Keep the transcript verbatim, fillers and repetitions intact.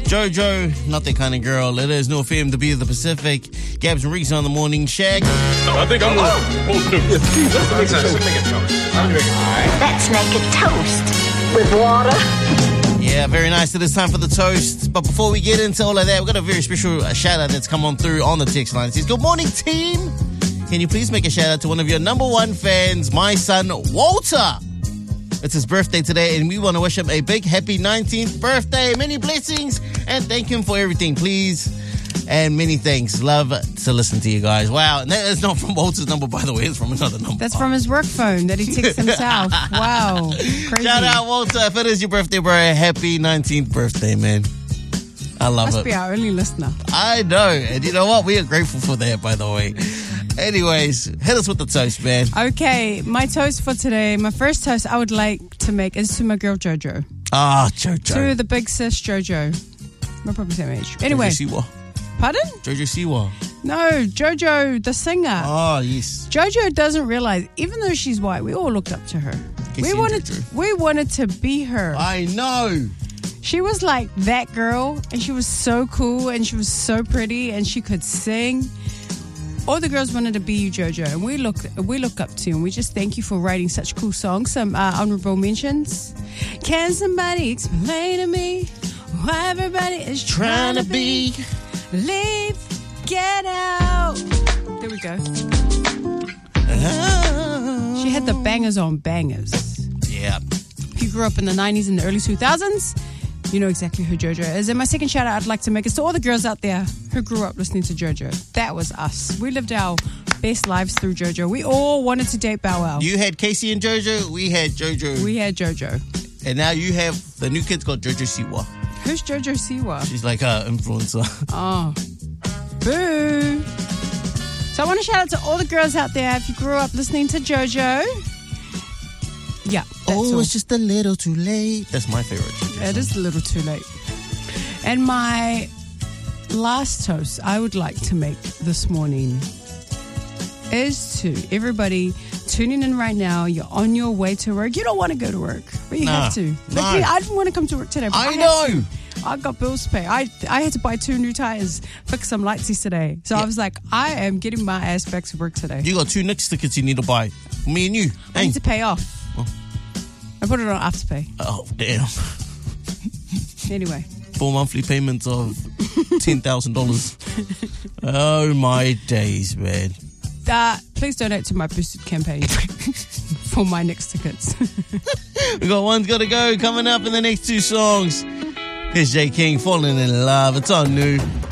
Jojo, not that kind of girl. It is no F M to be the Pacific. Gabs and Reese on the morning. Shag. I think I'm going to do this. Let's make a toast. Let's make a toast with water. Yeah, very nice. It is time for the toast. But before we get into all of that, we've got a very special shout out that's come on through on the text line. It says, good morning, team. Can you please make a shout out to one of your number one fans, my son, Walter? It's his birthday today, and we want to wish him a big happy nineteenth birthday. Many blessings, and thank him for everything, please. And many thanks. Love to listen to you guys. Wow. And that is not from Walter's number, by the way. It's from another number. That's from his work phone that he texts himself. Wow. Crazy. Shout out, Walter. If it is your birthday, bro, happy nineteenth birthday, man. I love Must it. be our only listener. I know. And you know what? We are grateful for that, by the way. Anyways, hit us with the toast, man. Okay, my toast for today, my first toast I would like to make is to my girl Jojo. Ah, Jojo. To the big sis Jojo. We're probably the same age. Anyway. Jojo Siwa. Pardon? Jojo Siwa. No, Jojo, the singer. Oh, yes. Jojo doesn't realize, even though she's white, we all looked up to her. We wanted, to, we wanted to be her. I know. She was like that girl, and she was so cool, and she was so pretty, and she could sing. All the girls wanted to be you, Jojo, and we look we look up to you, and we just thank you for writing such cool songs. Some uh, honorable mentions. Can somebody explain to me why everybody is trying to be? Leave, get out. There we go. Uh, she had the bangers on bangers. Yeah. If you grew up in the nineties and the early two thousands, you know exactly who Jojo is. And my second shout out I'd like to make is to all the girls out there who grew up listening to Jojo. That was us. We lived our best lives through Jojo. We all wanted to date Bow Wow. You had Casey and Jojo. We had Jojo. We had Jojo. And now you have the new kid's called Jojo Siwa. Who's Jojo Siwa? She's like our influencer. Oh. Boo. So I want to shout out to all the girls out there if you grew up listening to Jojo. Yeah. Oh, all. It's just a little too late. That's my favorite. Jojo It song. is a little too late. And my last toast I would like to make this morning is to everybody tuning in right now. You're on your way to work. You don't want to go to work, but you Nah, have to. Like no. me, I didn't want to come to work today. But I I, know. have to. I got bills to pay. I I had to buy two new tires, fix some lights yesterday. So Yeah. I was like, I am getting my ass back to work today. You got two Knicks tickets you need to buy. Me and you. I Hey. need to pay off. Oh. I put it on Afterpay. Oh, damn. Anyway. Four monthly payments of ten thousand dollars. Oh, my days, man. Uh, please donate to my boosted campaign for my next tickets. We got One's Gotta Go coming up in the next two songs. Here's J King, Falling in Love. It's on New.